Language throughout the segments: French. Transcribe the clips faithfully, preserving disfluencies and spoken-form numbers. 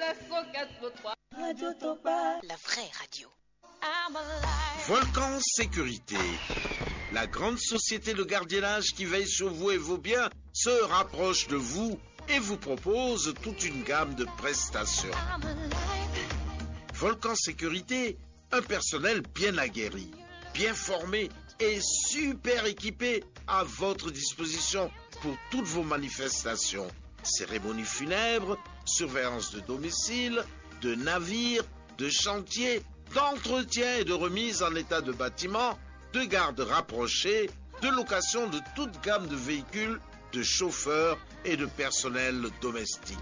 Radio Topa, la vraie radio. Volcan Sécurité. La grande société de gardiennage qui veille sur vous et vos biens se rapproche de vous et vous propose toute une gamme de prestations. Volcan Sécurité, un personnel bien aguerri, bien formé et super équipé à votre disposition pour toutes vos manifestations. Cérémonies funèbres, surveillance de domicile, de navires, de chantiers, d'entretien et de remise en état de bâtiment, de garde rapprochée, de location de toute gamme de véhicules, de chauffeurs et de personnel domestique.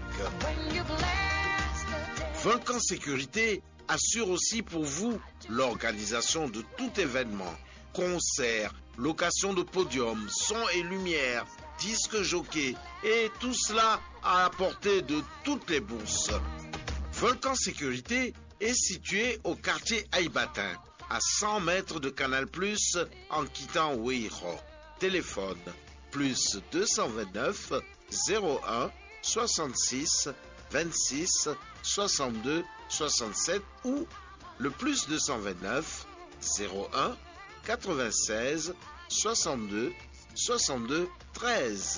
Volcan Sécurité assure aussi pour vous l'organisation de tout événement, concerts, location de podium, son et lumière, disques jockey et tout cela à la portée de toutes les bourses. Volcan Sécurité est situé au quartier Aïbatin, à cent mètres de Canal Plus en quittant Ouiro. Téléphone plus deux cent vingt-neuf zéro un soixante-six vingt-six soixante-deux soixante-sept ou le plus deux cent vingt-neuf zéro un quatre-vingt-seize soixante-deux soixante-deux treize.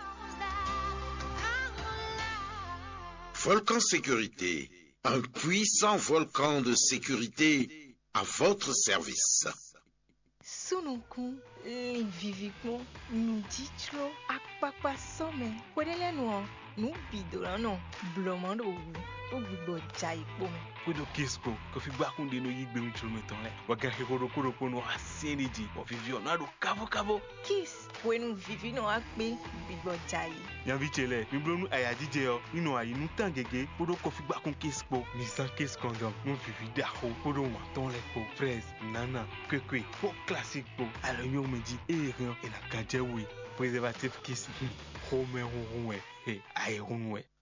Volcan Sécurité, un puissant volcan de sécurité à votre service. Sunukun, vivicon, nous dit-lo, akpakpa somme, kodele no, nous bidolano, blomando, ou bibo jai pome. Kodo kisko, kofi bakunde no yigbe mchulmetonle, wagahe koro koro kono aseniji, ofivio nado kabo kabo. Kiss, when vivi no akbe, bibo jai. Yanvichele, mi blonu ayadije yo, ino ayi nou tangege, kodo kofi bakun kisko, nisan kis kondom, nou vivi dako, kodo waton le po, fraise, nana, kwekwe, po classique po, alonyo me di, e rien, e na kajewe, préservatif kiss, home ronwe, he, aye ronwe.